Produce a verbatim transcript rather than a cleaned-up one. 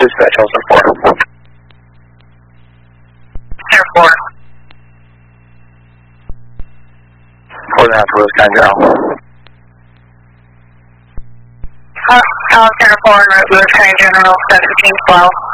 Dispatch, Elson four. Center four. Four and a half to Rose Kind General. Allen Center four, Rose Kind General, seven fifteen twelve.